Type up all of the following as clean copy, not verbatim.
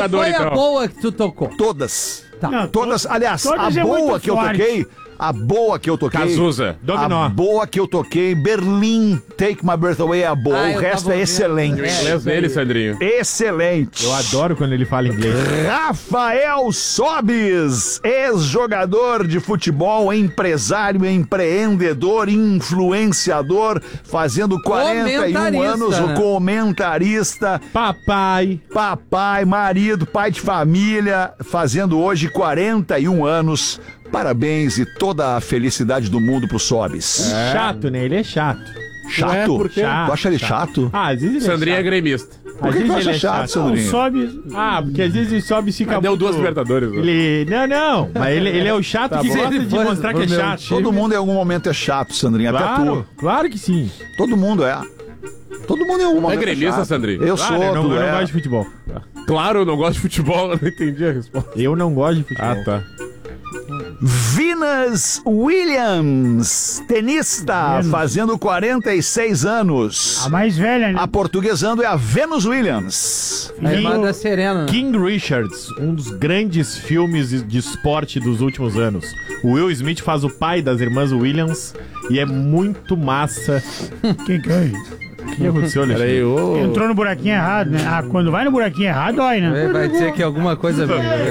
jogador, foi então? a boa que tu tocou? Todas. Tá. Não, Todas, aliás, todas a é boa muito que eu forte. toquei. A boa que eu toquei. Cazuza. Dominó. A boa que eu toquei, Berlim, Take My Breath Away é a boa. Ah, O eu resto tava é ouvindo. excelente. O inglês dele, Sandrinho. Excelente. Eu adoro quando ele fala inglês. Rafael Sobis, ex-jogador de futebol, empresário, empreendedor, influenciador, fazendo 41 Comentarista, anos, o né? comentarista, Papai. papai, marido, pai de família, fazendo hoje 41 anos. Parabéns e toda a felicidade do mundo pro Sobis. Chato, né? Ele é chato. Chato? por quê? Tu acha ele chato? Ah, às vezes ele Sandrinho é é chato. gremista. Por que Às tu vezes acha ele é chato, Não, Sandrinho? sobe. Ah, porque às vezes ele sobe e fica Deu muito... 2 Libertadores. Né? Ele... Não. Mas ele é o chato que bom. gosta Se ele de for mostrar que é pro meu chato. time- Todo mundo em algum momento é chato, Sandrinho, até Claro, tu. claro que sim. Todo mundo é. Todo mundo em algum momento gremista, chato. Sandrinho? Eu Claro, sou, eu não, tu eu não é. gosto de futebol. Claro, eu não gosto de futebol, eu não entendi a resposta. Eu não gosto de futebol. Ah, tá. Venus Williams, tenista, fazendo 46 anos. A mais velha, né? Aportuguesando é a Venus Williams. A irmã da Serena. King Richards, um dos grandes filmes de esporte dos últimos anos. O Will Smith faz o pai das irmãs Williams e é muito massa. Quem que é isso? O que aconteceu, Alexandre? Peraí, ô. Entrou no buraquinho errado, né? Ah, quando vai no buraquinho errado, dói, né? Vai dizer que alguma coisa...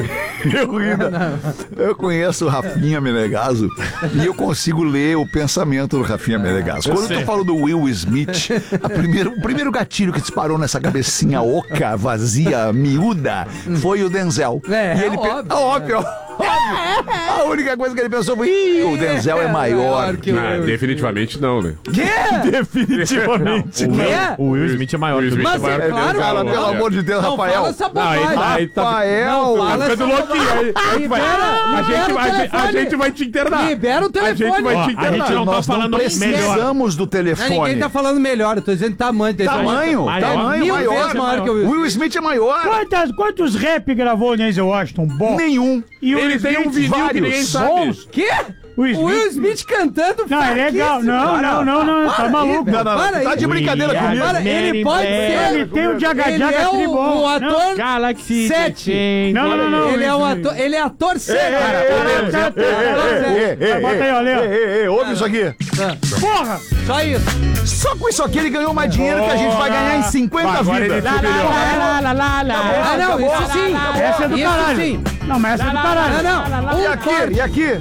Eu conheço o Rafinha Menegaso e eu consigo ler o pensamento do Rafinha Menegaso. Quando eu tô falando do Will Smith, o primeiro gatilho que disparou nessa cabecinha oca, vazia, miúda, foi o Denzel. É, e ele óbvio. óbvio. A única coisa que ele pensou foi: Ih, o Denzel é maior. que o Ah, Will. definitivamente não, né? Quê? Definitivamente. Quê? O Will Smith é maior Will que o Smith Mas maior é que claro, Denzel, Fala, né? pelo amor de Deus, Não Rafael. fala essa bobagem. aí tá- Rafael. Não fala Tá ficando essa louquinho bobagem. aí. A gente vai te internar. Libera o telefone. A gente vai te Ó, a internar. gente não tá Nós não falando melhor. precisamos do Não, telefone. ninguém tá falando melhor, eu tô dizendo tamanho. Tamanho, Maior. tamanho Mil maior. vezes maior que o Will Will Smith é maior. Quantos rap gravou o Denzel Washington? Bom. Nenhum. E o Ele tem um vinil que vários. ninguém sabe. Bons. Quê? O O Will Smith cantando Não, é legal. fraquíssimo. Não, tá Para aí, maluco. velho. Não, Para tá aí. de brincadeira William. comigo. Para, ele pode ser... Ele tem o Jaga Ele Jaga é Tribom. o ator Galaxy 7. Não. Ele é um ator... Ele é ator C, cara. Bota aí, ó, Lê. Ouve isso aqui. Porra! Só isso. Só com isso aqui ele ganhou mais dinheiro que a gente vai ganhar em 50 Agora ele vidas. Ah, não, isso sim. Essa é do Isso caralho. sim. Não, mas essa é do caralho. Não. E aqui? E aqui?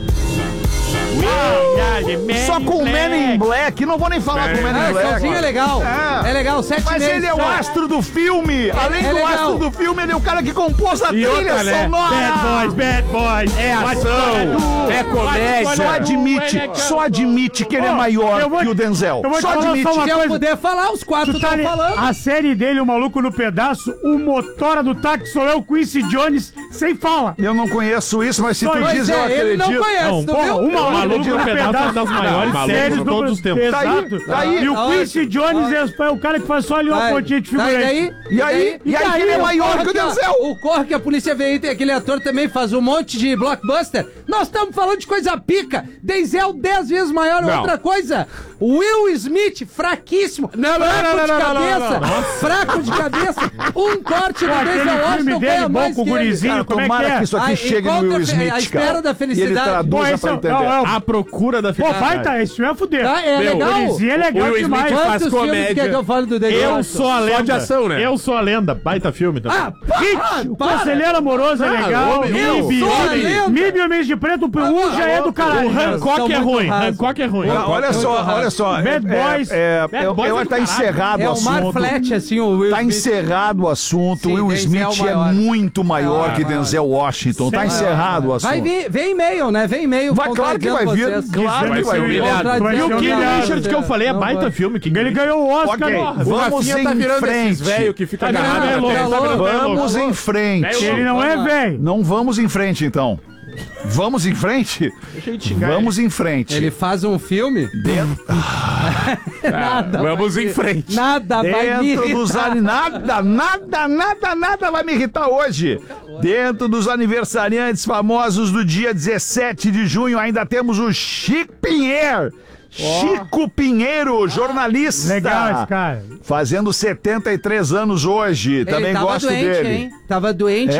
Só com o Man in Black. Não vou nem falar com o Man in Black. Sozinho é legal. É. É legal, 7 Mas meses. ele é o astro do filme. Além do legal. astro do filme, ele é o cara que compôs a trilha outra, né? sonora. Bad Boys. É ação, é comédia. Só admite que ele é maior eu vou- que o Denzel. eu vou te Só falar admite. só uma Se eu coisa. puder falar, os quatro Tu tá estão li- falando. A série dele, o Maluco no Pedaço, o motora do táxi sou eu, Quincy Jones, sem fala. Eu não conheço isso, mas se tu Pois diz, eu ele não acredito. conhece, Não, tu Porra, viu? o Maluco no no Pedaço Pedaço é das maiores Maluco séries de do- todos os tempos. Exato. Tá aí. E o Quincy Jones é o cara que faz só ali uma Vai. pontinha de Tá, figurante. E aí que ele é maior que o Denzel. O Corre que a polícia veio aí, tem aquele ator também faz um monte de blockbuster. Nós estamos falando de coisa pica. Denzel 10 vezes maior. Não. Outra coisa, Will Smith, fraquíssimo. Fraco de cabeça. Fraco de cabeça. Um corte do Aquele Denzel filme Washington dele, ganha bom mais com o que ele. gurizinho, Cara, como é que tomara é? que isso aqui Ah, chegue no enquanto Will a Smith, espera cara. da E ele felicidade. traduza Pô, esse pra é- entender. não, A procura da Pô, felicidade. vai, tá, esse filme é fuder. Ah, é Meu, legal. Gurizinho é legal O Will Smith demais. faz Quantos filmes comédia. quer que eu fale do Denzel Eu Washington? sou a lenda. de ação, né? Eu sou a lenda. Baita filme também. Ah, Hit, o para. Conselheiro Amoroso é legal. homem, eu Mib, sou a lenda. Mib e o Mês de Preto, um já é do caralho. O Hancock São é muito ruim. rasos. Hancock é ruim. Olha só. Bad Boys. Bad Boys Eu é acho que tá do caralho. encerrado É o o Mar assunto. Flat, assim, o Will Tá Smith. encerrado o assunto. Sim, Will Denzel Smith é maior. muito maior Maior, que maior. Denzel Washington. Tá Maior. encerrado o assunto. Vai vir, vem e-mail, né? Vem e-mail. Vai, claro que vai vir. vocês. Claro Vai que vai ser vir. humilhado. E o King humilhado. Richards que eu falei é Não baita vai. filme. King Ele ganhou o Oscar. Ok, porra. O vamos Rafinha tá em virando esses frente. velho que fica Tá virando agarrado. velho na louco, testa. tá virando velho louco. Vamos em frente. Ele não é velho. Não vamos em frente, então. Vamos em frente? Deixa eu te xingar. Vamos em frente. Ele faz um filme, Vamos em frente. nada vai me Dentro dos irritar. nada vai me irritar hoje. Dentro dos aniversariantes famosos do dia 17 de junho, ainda temos o Chico Pinheiro. Chico Pinheiro, jornalista. Legal esse cara. Fazendo 73 anos hoje. Também Ele tava gosto doente, dele. hein? Tava doente